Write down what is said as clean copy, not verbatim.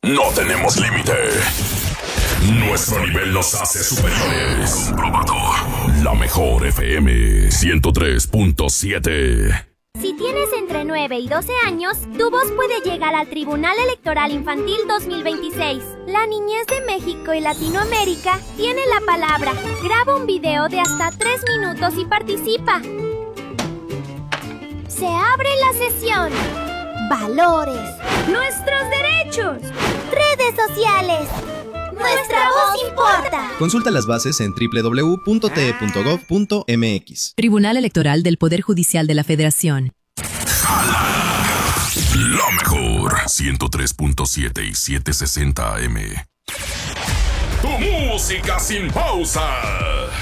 no tenemos límite. Nuestro nivel nos hace superiores. Comprobado. La mejor FM 103.7. Si tienes entre 9 y 12 años, tu voz puede llegar al Tribunal Electoral Infantil 2026. La niñez de México y Latinoamérica tiene la palabra. Graba un video de hasta 3 minutos y participa. Se abre la sesión. Valores. Nuestros derechos. Redes sociales. Nuestra voz importa. Consulta las bases en www.te.gov.mx. Tribunal Electoral del Poder Judicial de la Federación. La mejor 103.7 y 760 AM. Tu música sin pausa.